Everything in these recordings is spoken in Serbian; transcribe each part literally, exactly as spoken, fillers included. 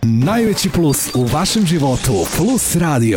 Najveći plus u vašem životu. Plus radio.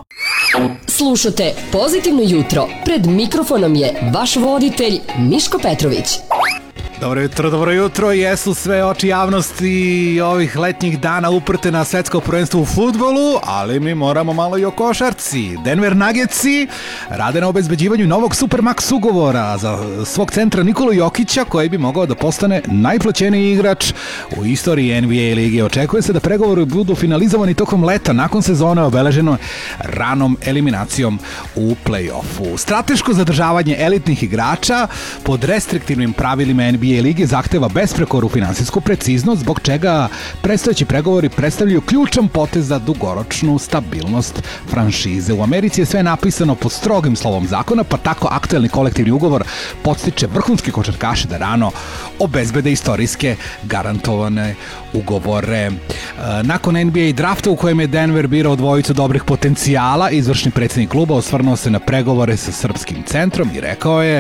Slušate Pozitivno jutro. Pred mikrofonom je vaš voditelj Miško Petrović. Dobro jutro, dobro jutro. Jesu sve oči javnosti ovih letnjih dana uprte na svetsko prvenstvo u fudbalu, ali mi moramo malo i o košarci. Denver Nuggetsi rade na obezbeđivanju novog Supermax ugovora za svog centra Nikolu Jokića, koji bi mogao da postane najplaćeniji igrač u istoriji N B A lige. Očekuje se da pregovori budu finalizovani tokom leta, nakon sezone obeleženo ranom eliminacijom u play-offu. Strateško zadržavanje elitnih igrača pod restriktivnim pravilima N B A lige zahteva besprekornu finansijsku preciznost, zbog čega predstojeći pregovori predstavljaju ključan potez za dugoročnu stabilnost franšize. U Americi je sve napisano pod strogim slovom zakona, pa tako aktuelni kolektivni ugovor podstiče vrhunski košarkaše da rano obezbede istorijske garantovane ugovore. Nakon N B A drafta u kojem je Denver birao dvojicu dobrih potencijala, izvršni predsjednik kluba osvrnuo se na pregovore sa srpskim centrom i rekao je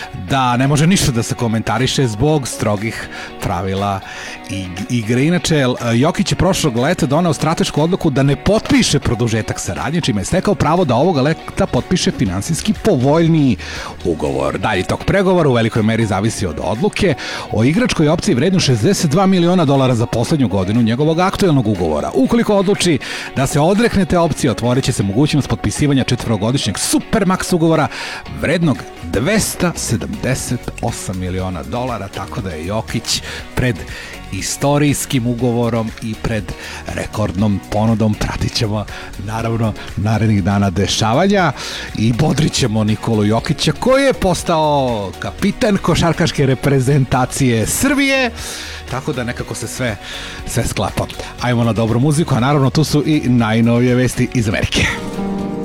da ne može ništa da se komentariše zbog strogih pravila igre. Inače, Jokić je prošlog leta doneo stratešku odluku da ne potpiše produžetak saradnje, čime je stekao pravo da ovoga leta potpiše finansijski povoljniji ugovor. Dalji tok pregovora u velikoj meri zavisi od odluke o igračkoj opciji vrednu šezdeset dva miliona dolara za poslednju godinu njegovog aktuelnog ugovora. Ukoliko odluči da se odrekne te opcije, otvorit će se mogućnost potpisivanja četvorogodišnjeg Supermax ugovora vrednog dvesta sedamdeset osam miliona dolara, tako da je Jokić pred istorijskim ugovorom i pred rekordnom ponudom. Pratit ćemo naravno narednih dana dešavanja i bodrit ćemo Nikolu Jokića, koji je postao kapitan košarkaške reprezentacije Srbije, tako da nekako se sve, sve sklapa. Ajmo na dobru muziku, a naravno tu su i najnovije vesti iz Amerike.